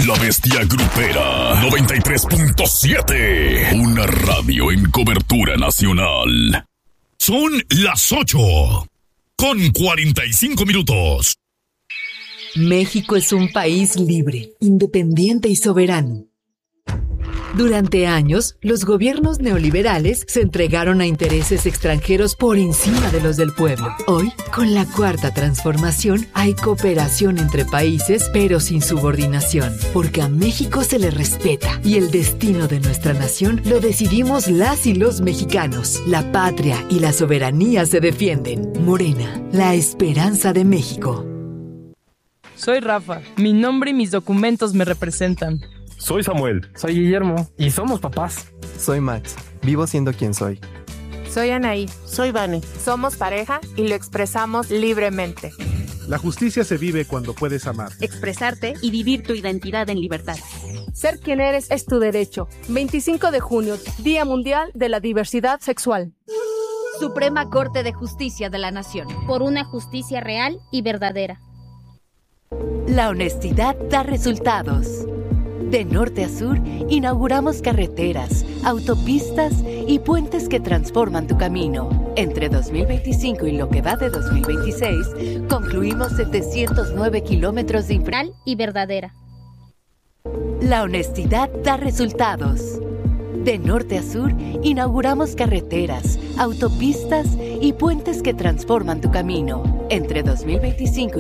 La Bestia Grupera 93.7. Una radio en cobertura nacional. Son las 8:45. México es un país libre, independiente y soberano. Durante años, los gobiernos neoliberales se entregaron a intereses extranjeros por encima de los del pueblo. Hoy, con la Cuarta Transformación, hay cooperación entre países, pero sin subordinación, porque a México se le respeta y el destino de nuestra nación lo decidimos las y los mexicanos. La patria y la soberanía se defienden. Morena, la esperanza de México. Soy Rafa. Mi nombre y mis documentos me representan. Soy Samuel. Soy Guillermo. Y somos papás. Soy Max. Vivo siendo quien soy. Soy Anaí. Soy Vane. Somos pareja y lo expresamos libremente. La justicia se vive cuando puedes amar. Expresarte y vivir tu identidad en libertad. Ser quien eres es tu derecho. 25 de junio, Día Mundial de la Diversidad Sexual. Suprema Corte de Justicia de la Nación. Por una justicia real y verdadera. La honestidad da resultados. De norte a sur, inauguramos carreteras, autopistas y puentes que transforman tu camino. Entre 2025 y lo que va de 2026, concluimos 709 kilómetros de real y verdadera. La honestidad da resultados. De norte a sur, inauguramos carreteras, autopistas y puentes que transforman tu camino. Entre 2025